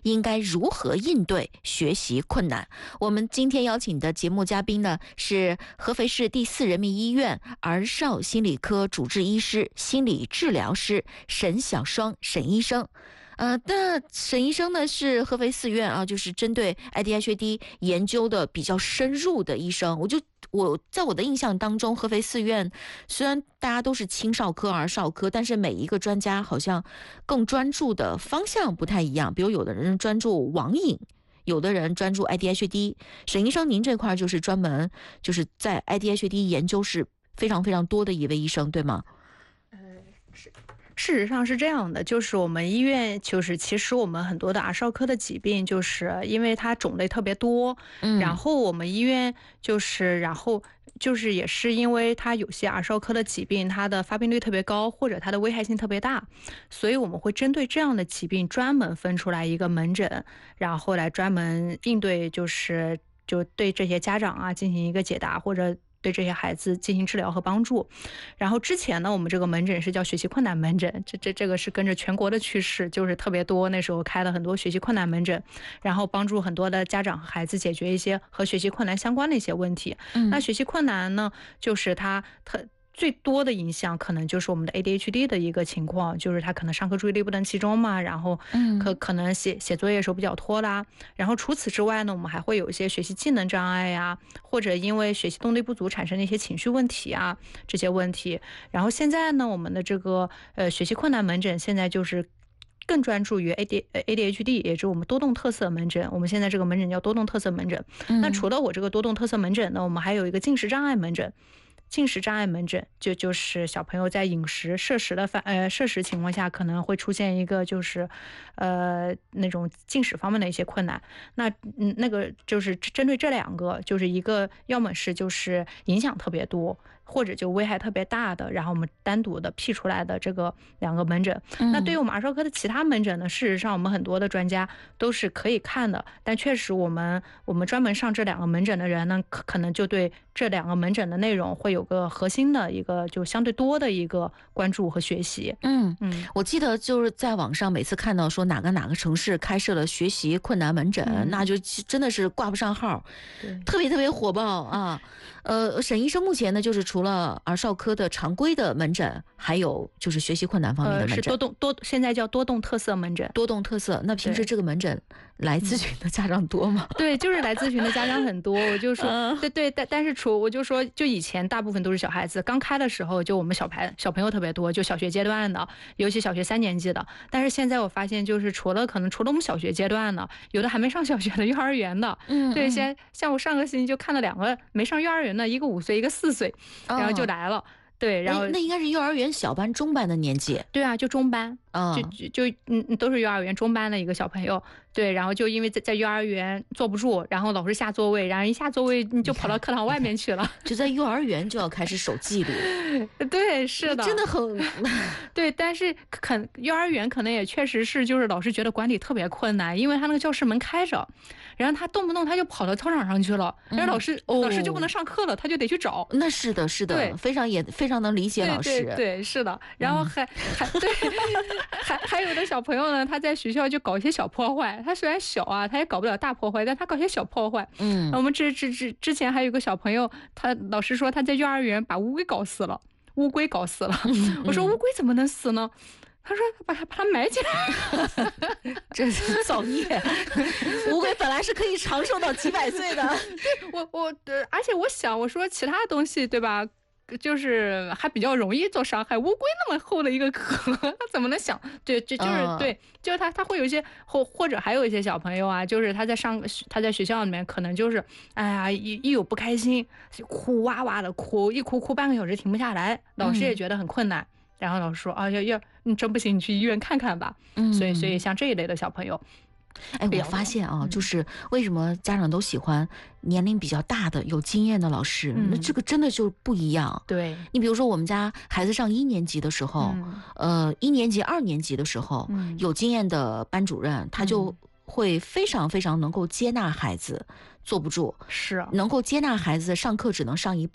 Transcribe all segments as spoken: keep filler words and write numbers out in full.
应该如何应对学习困难？我们今天邀请的节目嘉宾呢，是合肥市第四人民医院儿少心理科主治医师、心理治疗师沈小双沈医生。呃，那沈医生呢是合肥四院啊，就是针对 A D H D 研究的比较深入的医生。我就我在我的印象当中，合肥四院虽然大家都是青少科、儿少科，但是每一个专家好像更专注的方向不太一样。比如有的人专注网瘾，有的人专注 A D H D。沈医生，您这块就是专门就是在 A D H D 研究是非常非常多的一位医生，对吗？ 呃，是。事实上是这样的，就是我们医院就是其实我们很多的儿少科的疾病，就是因为它种类特别多，嗯，然后我们医院就是然后就是也是因为它有些儿少科的疾病，它的发病率特别高，或者它的危害性特别大，所以我们会针对这样的疾病专门分出来一个门诊，然后来专门应对，就是就对这些家长啊进行一个解答，或者对这些孩子进行治疗和帮助。然后之前呢，我们这个门诊是叫学习困难门诊，这这这个是跟着全国的趋势，就是特别多，那时候开了很多学习困难门诊，然后帮助很多的家长和孩子解决一些和学习困难相关的一些问题。嗯、那学习困难呢，就是它特最多的影响可能就是我们的 A D H D 的一个情况，就是他可能上课注意力不能集中嘛，然后可可能写写作业的时候比较拖啦。然后除此之外呢，我们还会有一些学习技能障碍呀，或者因为学习动力不足产生的一些情绪问题啊，这些问题。然后现在呢，我们的这个呃学习困难门诊现在就是更专注于 A D A D H D， 也就是我们多动特色门诊。我们现在这个门诊叫多动特色门诊。嗯、那除了我这个多动特色门诊呢，我们还有一个进食障碍门诊。进食障碍门诊就就是小朋友在饮食摄食的反呃摄食情况下可能会出现一个就是呃那种进食方面的一些困难。那嗯那个就是针对这两个，就是一个要么是就是影响特别多，或者就危害特别大的，然后我们单独的辟出来的这个两个门诊。嗯、那对于我们儿少科的其他门诊呢，事实上我们很多的专家都是可以看的，但确实我们我们专门上这两个门诊的人呢，可可能就对这两个门诊的内容会有个核心的一个就相对多的一个关注和学习。 嗯嗯，我记得就是在网上每次看到说哪个哪个城市开设了学习困难门诊，嗯、那就真的是挂不上号，特别特别火爆啊。呃，沈医生目前呢，就是除了儿少科的常规的门诊，还有就是学习困难方面的门诊， 呃、是多动多现在叫多动特色门诊。 多动特色，那平时这个门诊来咨询的家长多吗？ 对，就是来咨询的家长很多。我就说，嗯、对对，但但是除我就说，就以前大部分都是小孩子，刚开的时候就我们小孩小朋友特别多，就小学阶段的，尤其小学三年级的。但是现在我发现，就是除了可能除了我们小学阶段的，有的还没上小学的幼儿园的，嗯，对，像像我上个星期就看了两个没上幼儿园的，一个五岁，一个四岁，然后就来了。哦对，然后那应该是幼儿园小班、中班的年纪。 对啊，就中班，嗯、就就就嗯，都是幼儿园中班的一个小朋友。对，然后就因为在在幼儿园坐不住，然后老师下座位，然后一下座位你就跑到课堂外面去了， 就在幼儿园就要开始守纪律。 对，是的， 真的很对，但是可幼儿园可能也确实是，就是老师觉得管理特别困难，因为他那个教室门开着，然后他动不动他就跑到操场上去了，然后老师、嗯、老师就不能上课了，他就得去找。 那是的，是的，对，非常也非常能理解老师。 对对对，是的。然后还、嗯、还对，还还有的小朋友呢，他在学校就搞一些小破坏。他虽然小啊，他也搞不了大破坏，但他搞些小破坏。嗯，我们之之之之前还有个小朋友，他老师说他在幼儿园把乌龟搞死了，乌龟搞死了。嗯、我说乌龟怎么能死呢？他说把它把它埋起来， 这是造孽。乌龟本来是可以长寿到几百岁的。 对，我我呃，而且我想，我说其他东西对吧？就是还比较容易做伤害，乌龟那么厚的一个壳，他怎么能想？对，就就是、嗯、对，就是他他会有一些或或者还有一些小朋友啊，就是他在上他在学校里面可能就是哎呀一一有不开心，哭哇哇的哭，一哭哭半个小时停不下来，老师也觉得很困难。嗯、然后老师说啊，要要你真不行，你去医院看看吧。嗯，所以所以像这一类的小朋友。 哎，我发现啊，就是为什么家长都喜欢年龄比较大的、有经验的老师？嗯、那这个真的就不一样。 对， 你比如说我们家孩子上一年级的时候，嗯、呃，一年级、二年级的时候，嗯、有经验的班主任他就会非常非常能够接纳孩子坐不住， 是、啊、 能够接纳孩子上课只能上一半。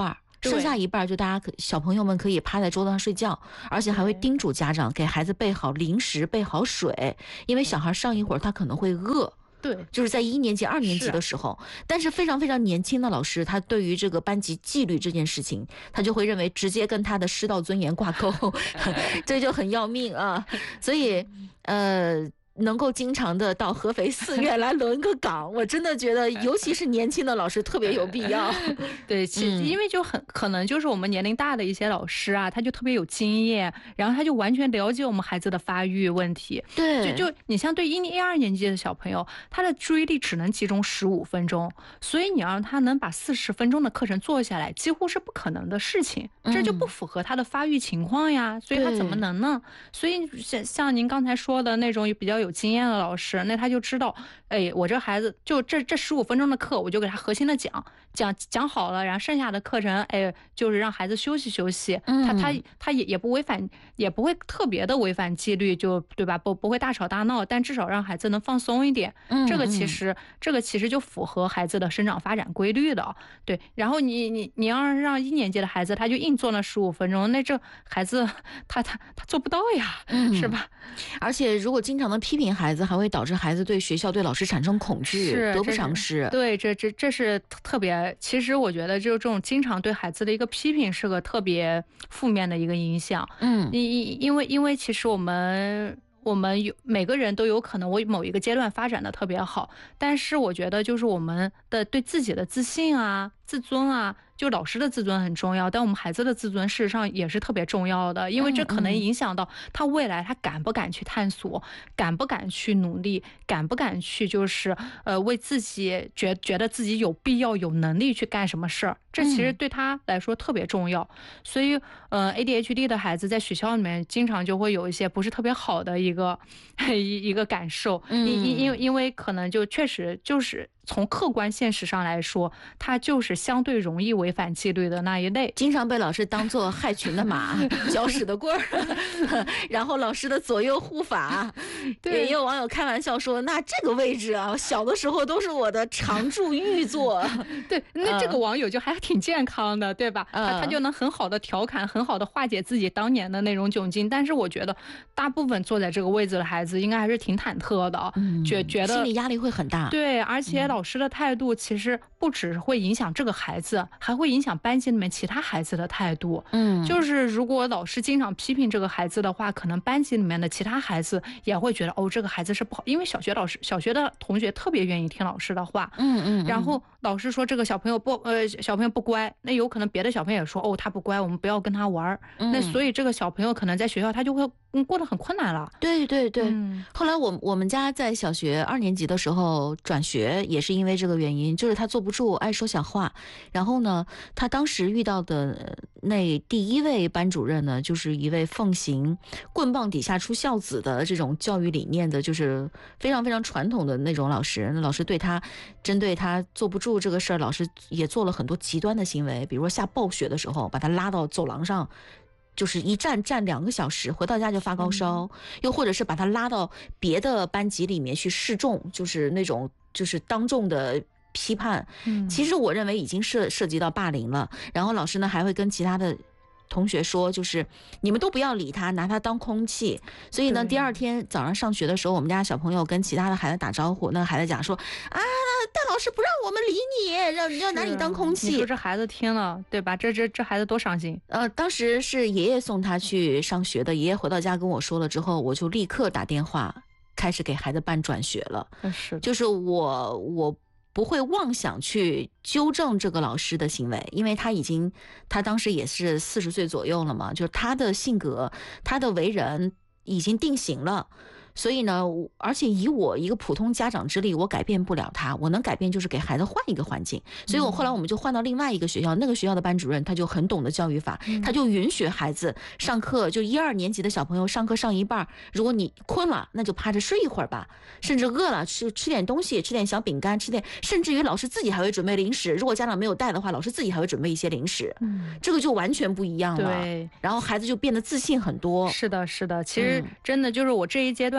剩下一半就大家可小朋友们可以趴在桌子上睡觉，而且还会叮嘱家长给孩子备好零食、备好水，因为小孩上一会儿他可能会饿。 对， 就是在一年级、二年级的时候，但是非常非常年轻的老师，他对于这个班级纪律这件事情，他就会认为直接跟他的师道尊严挂钩，这就很要命啊。所以，呃。能够经常的到合肥寺院来轮个岗，我真的觉得，尤其是年轻的老师特别有必要。 对，其实因为就很可能就是我们年龄大的一些老师啊，他就特别有经验，然后他就完全了解我们孩子的发育问题。 对， 就就你像对一一二年级的小朋友，他的注意力只能集中十五分钟，所以你要让他能把四十分钟的课程做下来，几乎是不可能的事情，这就不符合他的发育情况呀，所以他怎么能呢？所以像像您刚才说的那种比较有经验的老师，那他就知道，哎，我这孩子就这这十五分钟的课，我就给他核心的讲讲讲好了，然后剩下的课程，哎，就是让孩子休息休息。 嗯、 他他他也也不违反，也不会特别的违反纪律，就对吧？不不会大吵大闹，但至少让孩子能放松一点。 嗯、 这个其实这个其实就符合孩子的生长发展规律的。对，然后你你你要让一年级的孩子，他就硬做那十五分钟，那这孩子他他他做不到呀， 嗯、 是吧？ 而且如果经常的批评孩子，还会导致孩子对学校、对老师产生恐惧，得不偿失。 对，这这这是特别。其实我觉得，就这种经常对孩子的一个批评，是个特别负面的一个影响。 嗯， 因因为因为其实我们。我们有每个人都有可能，我某一个阶段发展的特别好，但是我觉得就是我们的对自己的自信啊、自尊啊，就老师的自尊很重要，但我们孩子的自尊事实上也是特别重要的，因为这可能影响到他未来他敢不敢去探索，敢不敢去努力，敢不敢去就是呃为自己觉觉得自己有必要有能力去干什么事儿，这其实对他来说特别重要。所以呃 A D H D 的孩子在学校里面经常就会有一些不是特别好的一个一一个感受，因因因因为可能就确实就是从客观现实上来说，他就是相对容易违反纪律的那一类， 经常被老师当作害群的马、搅屎的棍儿，然后老师的左右护法。也有网友开玩笑说：“那这个位置啊，小的时候都是我的常驻御座。” 对，那这个网友就还挺健康的，对吧？ 嗯、 他他就能很好的调侃，很好的化解自己当年的那种窘境。但是我觉得，大部分坐在这个位置的孩子，应该还是挺忐忑的， 嗯、 觉觉得心理压力会很大。 对，而且老师的态度其实不只会影响这个孩子，还会影响班级里面其他孩子的态度。 嗯， 就是如果老师经常批评这个孩子的话，可能班级里面的其他孩子也会觉得哦，这个孩子是不好，因为小学老师、小学的同学特别愿意听老师的话。 嗯 嗯, 嗯。 然后老师说这个小朋友不呃小朋友不乖，那有可能别的小朋友也说哦他不乖，我们不要跟他玩。 嗯、 那所以这个小朋友可能在学校他就会嗯过得很困难了。 对对对。 嗯、 后来我我们家在小学二年级的时候转学，也是因为这个原因，就是他坐不住，爱说小话。然后呢，他当时遇到的那第一位班主任呢，就是一位奉行棍棒底下出孝子的这种教育理念的，就是非常非常传统的那种老师。那老师对他，针对他坐不住这个事儿，老师也做了很多极端的行为，比如说下暴雪的时候，把他拉到走廊上。就是一站站两个小时，回到家就发高烧，嗯、又或者是把他拉到别的班级里面去示众，就是那种就是当众的批判。 嗯， 其实我认为已经涉涉及到霸凌了。然后老师呢还会跟其他的同学说，就是你们都不要理他，拿他当空气。所以呢，第二天早上上学的时候，我们家小朋友跟其他的孩子打招呼，那个孩子讲说啊，但老师不让我们理你，让要拿你当空气。 你说这孩子听了，对吧？这这这孩子多伤心。 呃，当时是爷爷送他去上学的，爷爷回到家跟我说了之后，我就立刻打电话开始给孩子办转学了。 是， 就是我我。不会妄想去纠正这个老师的行为，因为他已经，他当时也是四十岁左右了嘛，就是他的性格，他的为人已经定型了。所以呢，而且以我一个普通家长之力，我改变不了他，我能改变就是给孩子换一个环境。所以我后来我们就换到另外一个学校，那个学校的班主任他就很懂得教育法，他就允许孩子上课，就一二年级的小朋友上课上一半，如果你困了，那就趴着睡一会儿吧，甚至饿了吃吃点东西，吃点小饼干，吃点，甚至于老师自己还会准备零食，如果家长没有带的话，老师自己还会准备一些零食。 嗯， 这个就完全不一样了。 对， 然后孩子就变得自信很多。 是的，是的，其实真的就是我这一阶段。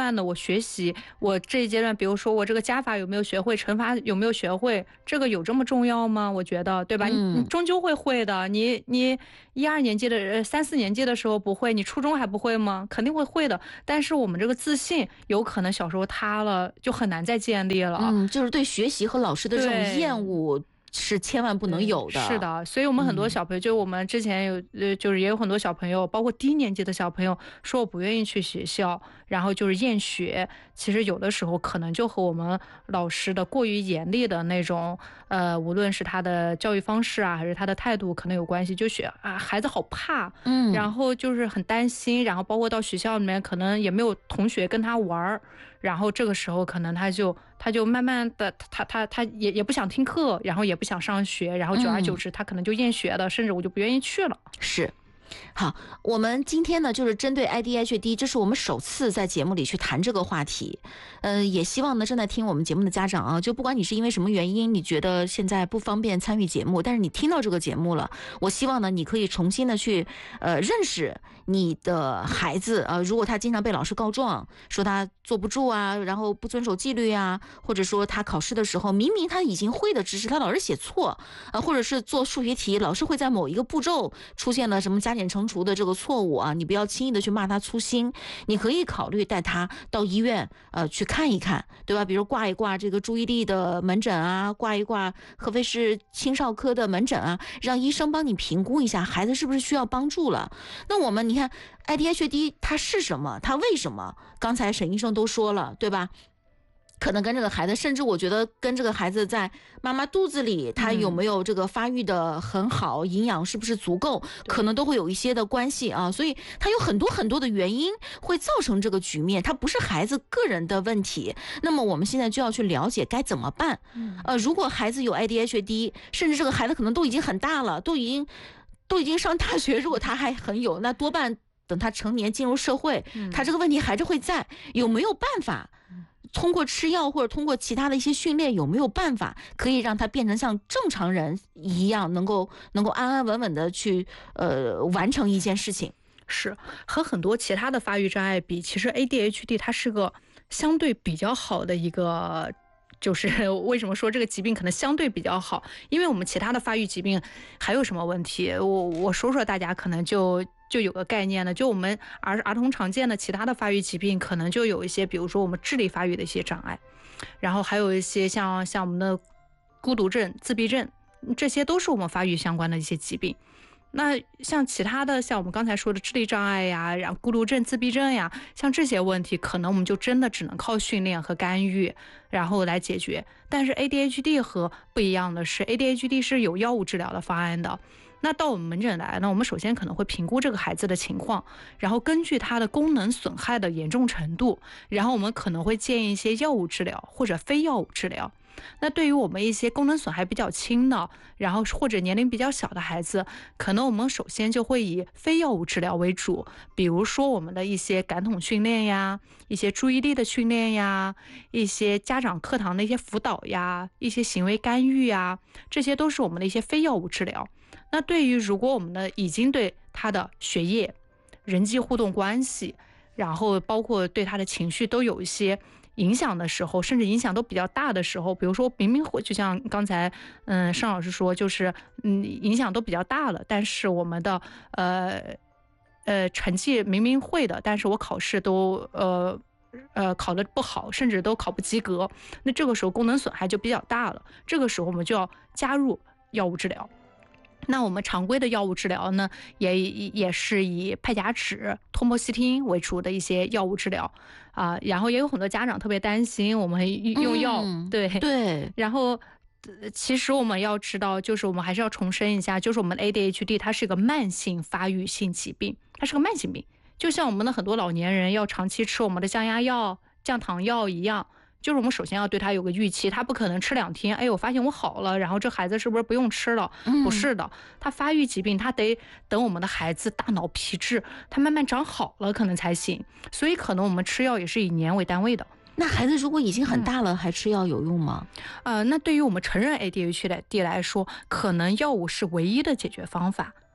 段的我学习，我这一阶段，比如说我这个加法有没有学会，乘法有没有学会，这个有这么重要吗？我觉得，对吧？嗯、你你终究会会的。你你一二年级的、三四年级的时候不会，你初中还不会吗？肯定会会的。但是我们这个自信有可能小时候塌了，就很难再建立了。 嗯，就是对学习和老师的这种厌恶。是千万不能有的。 是的，所以我们很多小朋友，嗯、就我们之前有呃，就是也有很多小朋友，包括低年级的小朋友，说我不愿意去学校，然后就是厌学。其实有的时候可能就和我们老师的过于严厉的那种，呃，无论是他的教育方式啊，还是他的态度，可能有关系。就学啊，孩子好怕，嗯，然后就是很担心，然后包括到学校里面，可能也没有同学跟他玩儿。然后这个时候可能他就他就慢慢的他他他也也不想听课，然后也不想上学，然后久而久之他可能就厌学了，嗯、甚至我就不愿意去了。 是。好，我们今天呢就是针对 A D H D， 这是我们首次在节目里去谈这个话题。呃，也希望呢正在听我们节目的家长啊，就不管你是因为什么原因，你觉得现在不方便参与节目，但是你听到这个节目了，我希望呢你可以重新的去呃认识你的孩子啊、呃，如果他经常被老师告状，说他坐不住啊，然后不遵守纪律啊，或者说他考试的时候明明他已经会的知识，他老是写错啊、呃，或者是做数学题，老是会在某一个步骤出现了什么加减乘除的这个错误啊，你不要轻易的去骂他粗心，你可以考虑带他到医院呃去看一看，对吧？比如挂一挂这个注意力的门诊啊，挂一挂合肥市青少科的门诊啊，让医生帮你评估一下孩子是不是需要帮助了。那我们你看 A D H D 它是什么？它为什么？刚才沈医生都说了，对吧？可能跟这个孩子，甚至我觉得跟这个孩子在妈妈肚子里，他有没有这个发育的很好，营养是不是足够，可能都会有一些的关系啊。所以他有很多很多的原因会造成这个局面，它不是孩子个人的问题。那么我们现在就要去了解该怎么办。呃，如果孩子有 A D H D， 甚至这个孩子可能都已经很大了，都已经都已经上大学，如果他还很有，那多半等他成年进入社会，他这个问题还是会在。有没有办法？通过吃药或者通过其他的一些训练，有没有办法可以让他变成像正常人一样，能够能够安安稳稳的去呃完成一件事情？ 是和很多其他的发育障碍比，其实 A D H D 它是个相对比较好的一个。就是为什么说这个疾病可能相对比较好，因为我们其他的发育疾病还有什么问题，我我说说大家可能就就有个概念呢。就我们儿儿童常见的其他的发育疾病，可能就有一些，比如说我们智力发育的一些障碍，然后还有一些像像我们的孤独症、自闭症，这些都是我们发育相关的一些疾病。那像其他的，像我们刚才说的智力障碍呀，然后孤独症、自闭症呀，像这些问题，可能我们就真的只能靠训练和干预，然后来解决。但是 A D H D 和不一样的是 ，A D H D 是有药物治疗的方案的。那到我们门诊来呢，我们首先可能会评估这个孩子的情况，然后根据他的功能损害的严重程度，然后我们可能会建议一些药物治疗或者非药物治疗。那对于我们一些功能损害比较轻的，然后或者年龄比较小的孩子，可能我们首先就会以非药物治疗为主，比如说我们的一些感统训练呀，一些注意力的训练呀，一些家长课堂的一些辅导呀，一些行为干预呀，这些都是我们的一些非药物治疗。那对于如果我们的已经对他的学业、人际互动关系，然后包括对他的情绪都有一些影响的时候，甚至影响都比较大的时候，比如说明明会就像刚才嗯尚老师说，就是嗯影响都比较大了，但是我们的呃呃成绩明明会的，但是我考试都呃呃考得不好，甚至都考不及格，那这个时候功能损害就比较大了，这个时候我们就要加入药物治疗。那我们常规的药物治疗呢，也也是以派甲酯、托莫西汀为主的一些药物治疗啊、呃，然后也有很多家长特别担心我们用药， 嗯、 对对， 然后。其实我们要知道，就是我们还是要重申一下，就是我们 A D H D 它是一个慢性发育性疾病，它是个慢性病，就像我们的很多老年人要长期吃我们的降压药、降糖药一样。就是我们首先要对他有个预期，他不可能吃两天，哎，我发现我好了，然后这孩子是不是不用吃了？不是的，他发育疾病，他得等我们的孩子大脑皮质他慢慢长好了，可能才行。所以可能我们吃药也是以年为单位的。 那孩子如果已经很大了，嗯、还吃药有用吗？ 呃，那对于我们成人 A D H D 来说，可能药物是唯一的解决方法。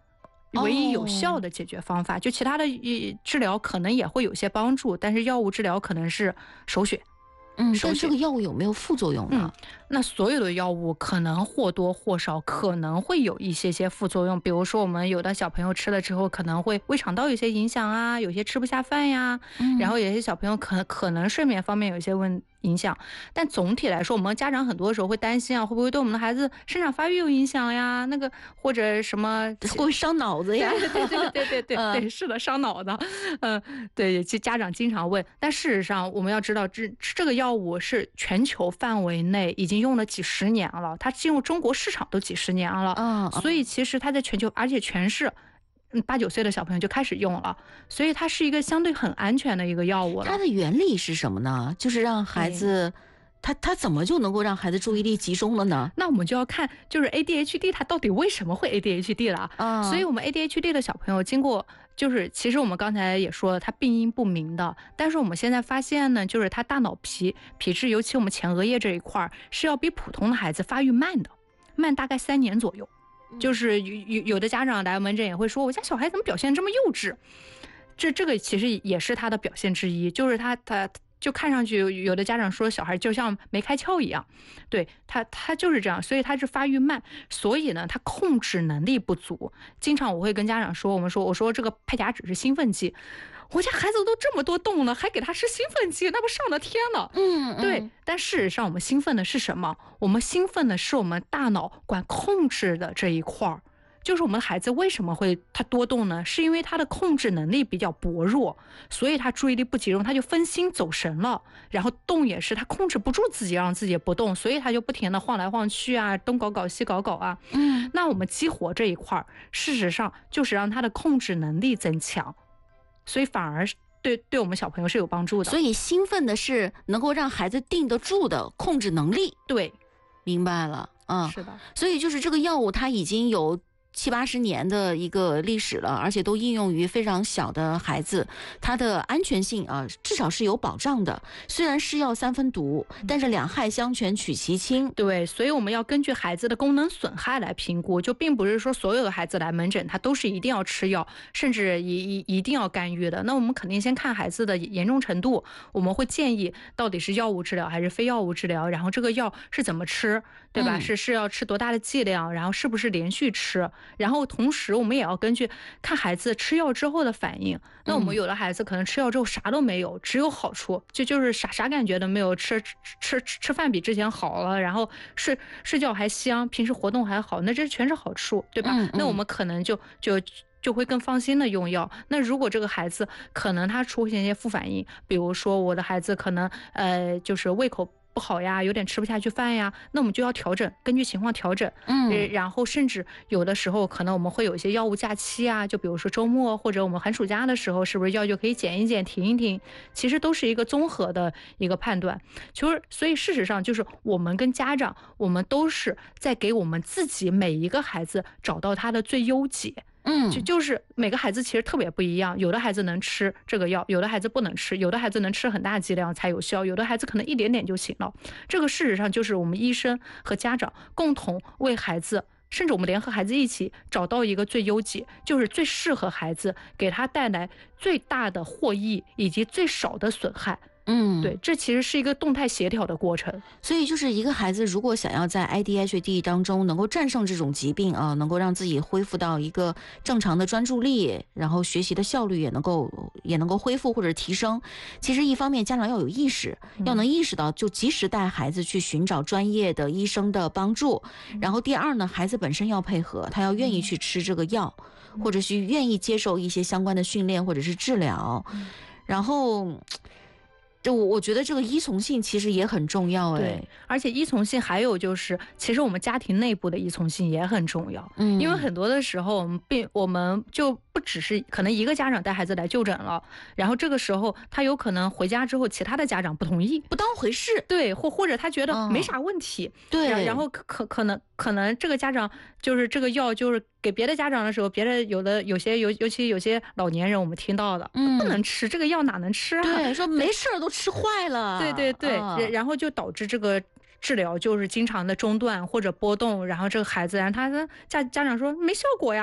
唯一有效的解决方法，哦、就其他的治疗可能也会有些帮助，但是药物治疗可能是首选。 嗯，但这个药物有没有副作用呢？ 嗯，那所有的药物可能或多或少可能会有一些些副作用，比如说我们有的小朋友吃了之后可能会胃肠道有些影响啊，有些吃不下饭呀，嗯、然后有些小朋友可可能睡眠方面有一些问影响，但总体来说，我们家长很多时候会担心啊，会不会对我们的孩子生长发育有影响呀？那个或者什么会不会伤脑子呀？ 对对对对对对、嗯、对，是的，伤脑子。嗯、呃，对，其实家长经常问，但事实上我们要知道，这这个药物是全球范围内已经用了几十年了，它进入中国市场都几十年了，嗯，所以其实它在全球，而且全是。八九岁的小朋友就开始用了，所以它是一个相对很安全的一个药物了。 它的原理是什么呢？就是让孩子，他他怎么就能够让孩子注意力集中了呢？ 那我们就要看，就是 A D H D 它到底为什么会 A D H D 了啊？所以我们 A D H D 的小朋友经过，就是其实我们刚才也说了，它病因不明的，但是我们现在发现呢，就是他大脑皮皮质，尤其我们前额叶这一块是要比普通的孩子发育慢的，慢大概三年左右。就是有有有的家长来门诊也会说，我家小孩怎么表现这么幼稚？这这个其实也是他的表现之一，就是他他就看上去有的家长说小孩就像没开窍一样，对他他就是这样，所以他是发育慢，所以呢他控制能力不足。经常我会跟家长说，我们说我说这个派甲酯是兴奋剂。我家孩子都这么多动了，还给他吃兴奋剂，那不上了天了。 嗯， 对。但事实上，我们兴奋的是什么？我们兴奋的是我们大脑管控制的这一块儿。就是我们的孩子为什么会他多动呢？是因为他的控制能力比较薄弱，所以他注意力不集中，他就分心走神了。然后动也是他控制不住自己，让自己不动，所以他就不停的晃来晃去啊，东搞搞西搞搞啊。 嗯， 那我们激活这一块儿，事实上就是让他的控制能力增强。所以反而对对我们小朋友是有帮助的。 所以兴奋的是能够让孩子定得住的控制能力。 对， 明白了。嗯， 是的。 所以就是这个药物它已经有七八十年的一个历史了，而且都应用于非常小的孩子，它的安全性啊，至少是有保障的。虽然是药三分毒，但是两害相权取其轻。 对，所以我们要根据孩子的功能损害来评估，就并不是说所有的孩子来门诊他都是一定要吃药，甚至一一定要干预的。那我们肯定先看孩子的严重程度，我们会建议到底是药物治疗还是非药物治疗，然后这个药是怎么吃，对吧？嗯、是是要吃多大的剂量，然后是不是连续吃。然后同时我们也要根据看孩子吃药之后的反应。那我们有的孩子可能吃药之后啥都没有，只有好处，就就是啥啥感觉都没有，吃吃吃吃饭比之前好了，然后睡睡觉还香，平时活动还好，那这全是好处，对吧？嗯嗯，那我们可能就就就会更放心的用药。那如果这个孩子可能他出现一些副反应，比如说我的孩子可能呃就是胃口不好呀，有点吃不下去饭呀，那我们就要调整，根据情况调整。嗯，然后甚至有的时候可能我们会有一些药物假期啊，就比如说周末或者我们寒暑假的时候，是不是药就可以减一减、停一停？其实都是一个综合的一个判断。就是所以事实上就是我们跟家长，我们都是在给我们自己每一个孩子找到他的最优解。嗯，就就是每个孩子其实特别不一样，有的孩子能吃这个药，有的孩子不能吃，有的孩子能吃很大剂量才有效，有的孩子可能一点点就行了。这个事实上就是我们医生和家长共同为孩子，甚至我们联合孩子一起找到一个最优解，就是最适合孩子，给他带来最大的获益以及最少的损害。嗯，对，这其实是一个动态协调的过程。 所以就是一个孩子如果想要在 A D H D 当中能够战胜这种疾病啊，能够让自己恢复到一个正常的专注力，然后学习的效率也能够也能够恢复或者提升。其实一方面家长要有意识，要能意识到就及时带孩子去寻找专业的医生的帮助。然后第二呢，孩子本身要配合，他要愿意去吃这个药，或者是愿意接受一些相关的训练或者是治疗。然后就我我觉得这个依从性其实也很重要。哎， 对，而且依从性还有就是其实我们家庭内部的依从性也很重要。嗯，因为很多的时候我们并我们就不只是可能一个家长带孩子来就诊了，然后这个时候他有可能回家之后其他的家长不同意， 不当回事。 对，或或者他觉得没啥问题。嗯、 对， 然后可可可能可能这个家长就是这个药就是给别的家长的时候，别的有的有些尤尤其有些老年人我们听到的，嗯，不能吃这个药哪能吃啊？ 对，说没事都吃坏了。 对对对、嗯，然后就导致这个治疗就是经常的中断或者波动，然后这个孩子，然后他家家长说没效果呀，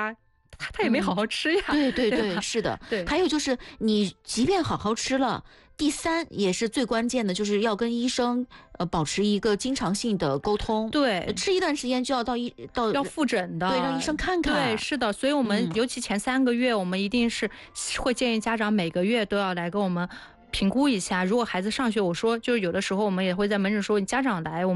他他也没好好吃呀。 对对对对，是的。 对， 还有就是你即便好好吃了，第三也是最关键的，就是要跟医生呃保持一个经常性的沟通。 对， 吃一段时间就要到医到要复诊的， 对，让医生看看。 对，是的，所以我们尤其前三个月，我们一定是会建议家长每个月都要来跟我们评估一下。如果孩子上学，我说就是有的时候我们也会在门诊说，你家长来，我们